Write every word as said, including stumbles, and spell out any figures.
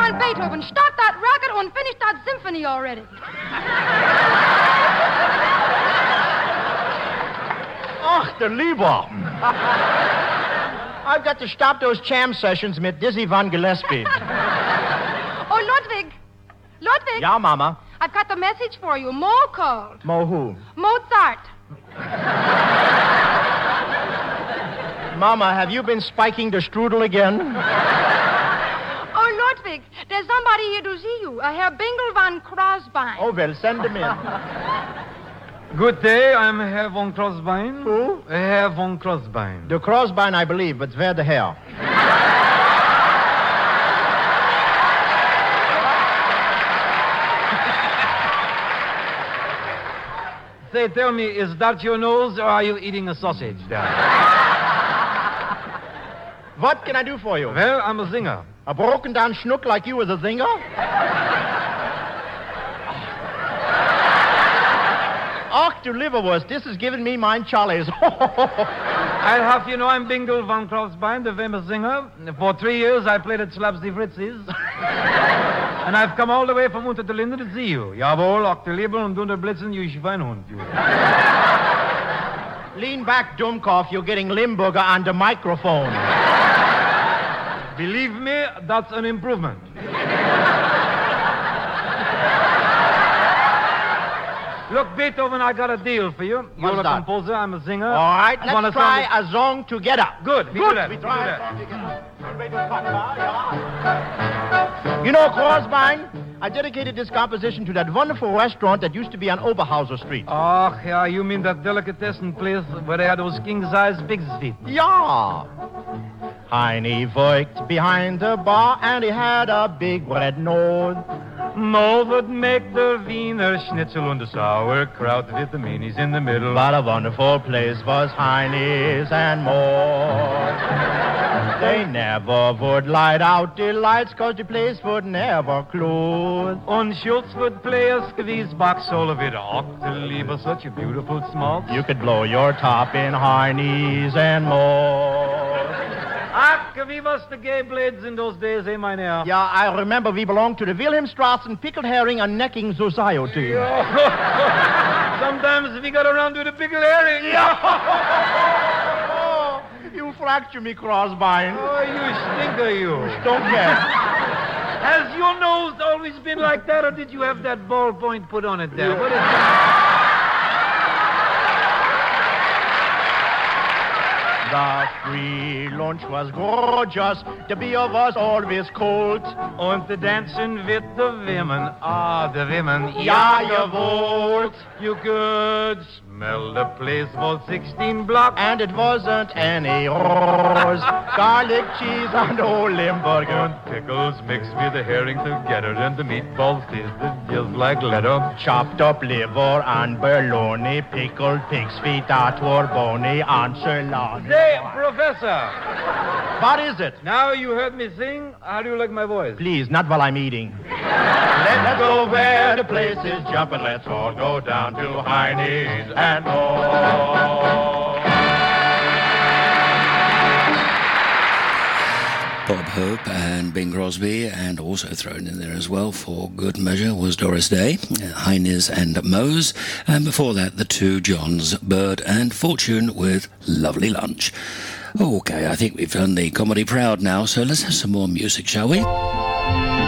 on, Beethoven. Start that racket and finish that symphony already. Ach, der Lieber. I've got to stop those jam sessions mit Dizzy Van Gillespie. Oh, Ludwig. Ludwig. Ja, Mama. I've got the message for you. Mo called. Mo who? Mozart. Mama, have you been spiking the strudel again? Oh, Ludwig, there's somebody here to see you. A Herr Bingle van Crosbein. Oh, well, send him in. Good day, I'm Herr von Crosbein. Who? Herr von Crosbein. The Crosbein, I believe, but where the hair? Say, tell me, is that your nose, or are you eating a sausage there? What can I do for you? Well, I'm a singer. A broken-down schnook like you is a singer? Ach, du Liverwurst, this is giving me mine Charlie's. I'll have you know I'm Bingle van Crosbein, the famous singer. For three years, I played at Slaps die Fritzis. And I've come all the way from Unter der Linde to see you. Jawohl, ach, der Lieber und unter Blitzen, you Schweinhund, you. Lean back, Dummkopf, you're getting Limburger on the microphone. Believe me, that's an improvement. Look, Beethoven, I got a deal for you. What's You're a that? composer, I'm a singer. All right, I wanna let's try song a song together. Good, we Good. do that. We We try do a song together. You know, Crosbein, I dedicated this composition to that wonderful restaurant that used to be on Oberhauser Street. Ach, yeah, you mean that delicatessen place where they had those king-size pig's feet? Ja. Heine worked behind the bar and he had a big red nose. Mo would make the Wiener Schnitzel and the sauerkraut with the minis in the middle. What a wonderful place was Heine's and more. They never would light out the lights, 'cause the place would never close. And Schultz would play a squeeze box solo with Ach, the Lieber, such a beautiful small. You could blow your top in Heine's and more. Ach, wie was the gay blades in those days, eh, mein Herr? Yeah, I remember we belonged to the Wilhelmstrassen Pickled Herring and Necking Society. Sometimes we got around to the pickle herring. Oh, you fracture me, Crosbein. Oh, you stinker, you. Don't care. Has your nose always been like that, or did you have that ballpoint put on it there? What is that? The free lunch was gorgeous. The beer was always cold. Und the dancing with the women. Ah, the women. Ja, jawohl. You could smell the place was sixteen blocks. And it wasn't any rose. Garlic cheese and old Limburger. And pickles mixed with the herring together, and the meatballs tasted just like leather. Chopped up liver and bologna. Pickled pig's feet that were bony and salami. Say, Professor. What is it? Now you heard me sing. How do you like my voice? Please, not while I'm eating. Let's go where the place is jumping. Let's all go down to Heine's and more. Bob Hope and Bing Crosby, and also thrown in there as well for good measure was Doris Day, Heine's and Moe's, and before that the two Johns, Bird and Fortune with Lovely Lunch. Okay, I think we've done the comedy proud now, so let's have some more music, shall we?